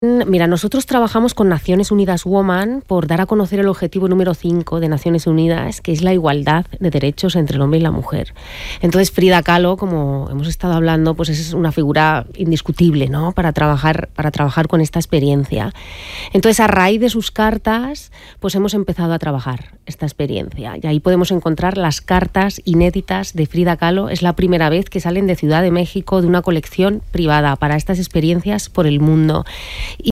Mira, nosotros trabajamos con Naciones Unidas Women por dar a conocer el objetivo número 5 de Naciones Unidas, que es la igualdad de derechos entre el hombre y la mujer. Entonces, Frida Kahlo, como hemos estado hablando, pues es una figura indiscutible, ¿no?, para trabajar con esta experiencia. Entonces, a raíz de sus cartas, pues hemos empezado a trabajar esta experiencia. Y ahí podemos encontrar las cartas inéditas de Frida Kahlo. Es la primera vez que salen de Ciudad de México de una colección privada para estas experiencias por el mundo.